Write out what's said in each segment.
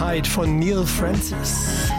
Tide von Neil Francis.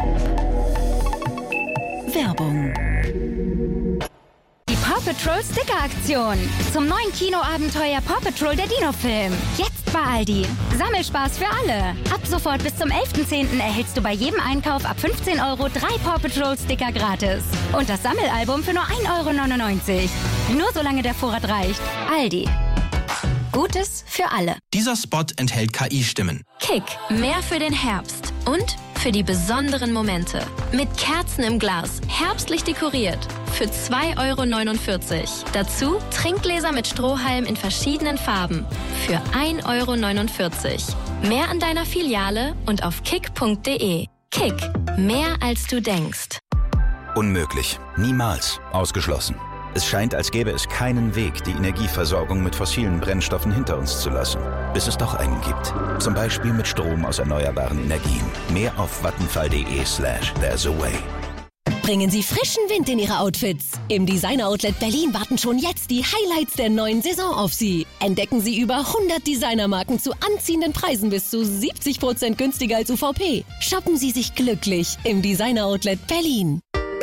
Werbung. Die Paw Patrol Sticker-Aktion. Zum neuen Kinoabenteuer Paw Patrol der Dino-Film. Jetzt bei Aldi. Sammelspaß für alle. Ab sofort bis zum 11.10. erhältst du bei jedem Einkauf ab 15 € 3 Paw Patrol Sticker gratis. Und das Sammelalbum für nur 1,99 €. Nur solange der Vorrat reicht. Aldi. Gutes für alle. Dieser Spot enthält KI-Stimmen. Kick. Mehr für den Herbst. Und für die besonderen Momente. Mit Kerzen im Glas. Herbstlich dekoriert. Für 2,49 €. Dazu Trinkgläser mit Strohhalm in verschiedenen Farben. Für 1,49 €. Mehr an deiner Filiale und auf kick.de. Kick. Mehr als du denkst. Unmöglich. Niemals. Ausgeschlossen. Es scheint, als gäbe es keinen Weg, die Energieversorgung mit fossilen Brennstoffen hinter uns zu lassen. Bis es doch einen gibt. Zum Beispiel mit Strom aus erneuerbaren Energien. Mehr auf vattenfall.de/there's a way. Bringen Sie frischen Wind in Ihre Outfits. Im Designer Outlet Berlin warten schon jetzt die Highlights der neuen Saison auf Sie. Entdecken Sie über 100 Designermarken zu anziehenden Preisen bis zu 70% günstiger als UVP. Shoppen Sie sich glücklich im Designer Outlet Berlin.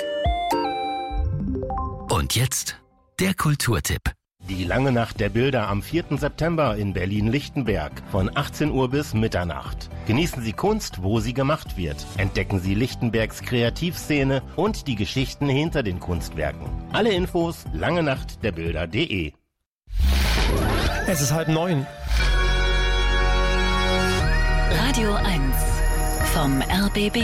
Und jetzt der Kulturtipp. Die lange Nacht der Bilder am 4. September in Berlin-Lichtenberg von 18 Uhr bis Mitternacht. Genießen Sie Kunst, wo sie gemacht wird. Entdecken Sie Lichtenbergs Kreativszene und die Geschichten hinter den Kunstwerken. Alle Infos langenachtderbilder.de. Es ist 8:30. Radio 1 vom RBB.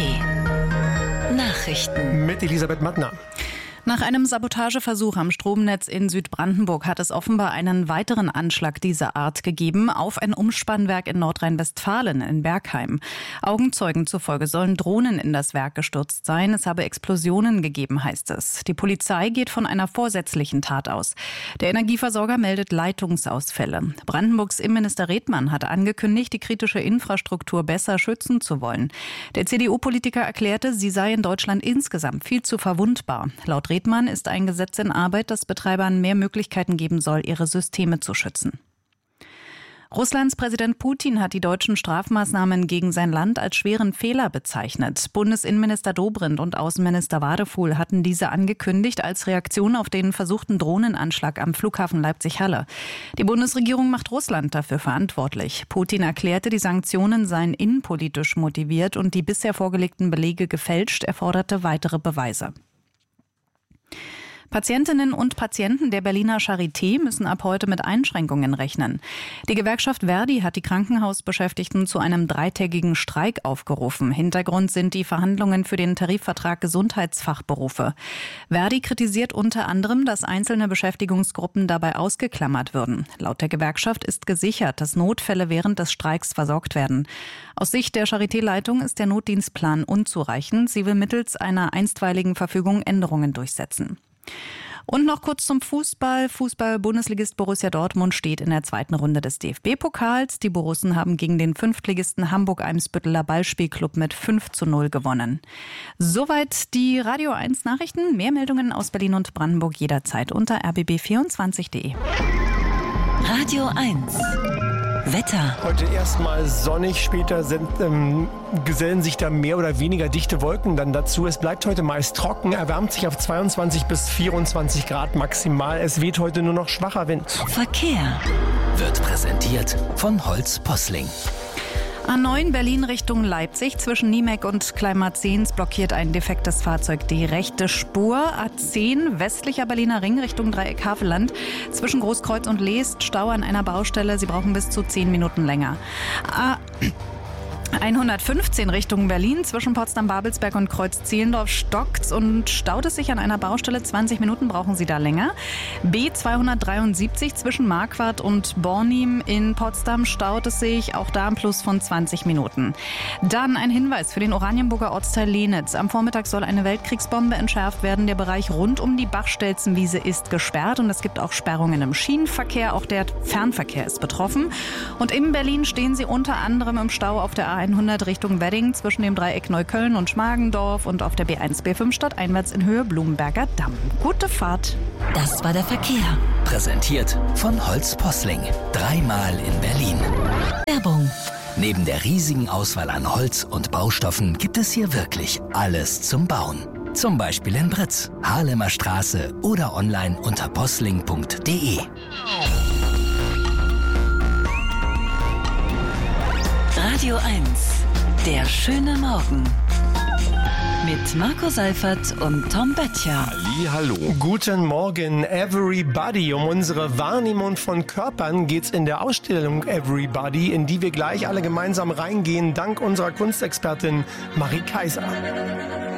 Nachrichten Mit Elisabeth Mattner. Nach einem Sabotageversuch am Stromnetz in Südbrandenburg hat es offenbar einen weiteren Anschlag dieser Art gegeben auf ein Umspannwerk in Nordrhein-Westfalen in Bergheim. Augenzeugen zufolge sollen Drohnen in das Werk gestürzt sein. Es habe Explosionen gegeben, heißt es. Die Polizei geht von einer vorsätzlichen Tat aus. Der Energieversorger meldet Leitungsausfälle. Brandenburgs Innenminister Redmann hat angekündigt, die kritische Infrastruktur besser schützen zu wollen. Der CDU-Politiker erklärte, sie sei in Deutschland insgesamt viel zu verwundbar. Laut Redmann ist ein Gesetz in Arbeit, das Betreibern mehr Möglichkeiten geben soll, ihre Systeme zu schützen. Russlands Präsident Putin hat die deutschen Strafmaßnahmen gegen sein Land als schweren Fehler bezeichnet. Bundesinnenminister Dobrindt und Außenminister Wadefuhl hatten diese angekündigt als Reaktion auf den versuchten Drohnenanschlag am Flughafen Leipzig-Halle. Die Bundesregierung macht Russland dafür verantwortlich. Putin erklärte, die Sanktionen seien innenpolitisch motiviert und die bisher vorgelegten Belege gefälscht. Er forderte weitere Beweise. Patientinnen und Patienten der Berliner Charité müssen ab heute mit Einschränkungen rechnen. Die Gewerkschaft Verdi hat die Krankenhausbeschäftigten zu einem 3-tägigen Streik aufgerufen. Hintergrund sind die Verhandlungen für den Tarifvertrag Gesundheitsfachberufe. Verdi kritisiert unter anderem, dass einzelne Beschäftigungsgruppen dabei ausgeklammert würden. Laut der Gewerkschaft ist gesichert, dass Notfälle während des Streiks versorgt werden. Aus Sicht der Charité-Leitung ist der Notdienstplan unzureichend. Sie will mittels einer einstweiligen Verfügung Änderungen durchsetzen. Und noch kurz zum Fußball. Fußball-Bundesligist Borussia Dortmund steht in der zweiten Runde des DFB-Pokals. Die Borussen haben gegen den Fünftligisten Hamburg-Eimsbütteler Ballspielclub mit 5:0 gewonnen. Soweit die Radio 1 Nachrichten. Mehr Meldungen aus Berlin und Brandenburg jederzeit unter rbb24.de. Radio 1 Wetter. Heute erstmal sonnig, später gesellen sich da mehr oder weniger dichte Wolken dann dazu. Es bleibt heute meist trocken, erwärmt sich auf 22 bis 24 Grad maximal. Es weht heute nur noch schwacher Wind. Verkehr Wird präsentiert von Holz Posling. A9 Berlin Richtung Leipzig. Zwischen Niemek und Kleinmarzens blockiert ein defektes Fahrzeug die rechte Spur. A10 westlicher Berliner Ring Richtung Dreieck Havelland. Zwischen Großkreuz und Leest Stau an einer Baustelle. Sie brauchen bis zu 10 Minuten länger. 115 Richtung Berlin, zwischen Potsdam-Babelsberg und Kreuz-Zehlendorf stockt's und staut es sich an einer Baustelle. 20 Minuten brauchen Sie da länger. B273 zwischen Marquardt und Bornim in Potsdam staut es sich, auch da im Plus von 20 Minuten. Dann ein Hinweis für den Oranienburger Ortsteil Lenitz. Am Vormittag soll eine Weltkriegsbombe entschärft werden. Der Bereich rund um die Bachstelzenwiese ist gesperrt und es gibt auch Sperrungen im Schienenverkehr. Auch der Fernverkehr ist betroffen. Und in Berlin stehen Sie unter anderem im Stau auf der A100 Richtung Wedding zwischen dem Dreieck Neukölln und Schmargendorf und auf der B1 B5 stadteinwärts in Höhe Blumenberger Damm. Gute Fahrt. Das war der Verkehr. Präsentiert von Holz Posling. 3-mal in Berlin. Werbung. Neben der riesigen Auswahl an Holz und Baustoffen gibt es hier wirklich alles zum Bauen. Zum Beispiel in Britz, Haarlemer Straße oder online unter posling.de. Radio 1, der schöne Morgen. Mit Marco Seifert und Tom Böttcher. Hallihallo. Guten Morgen, everybody. Um unsere Wahrnehmung von Körpern geht's in der Ausstellung Everybody, in die wir gleich alle gemeinsam reingehen, dank unserer Kunstexpertin Marie Kaiser.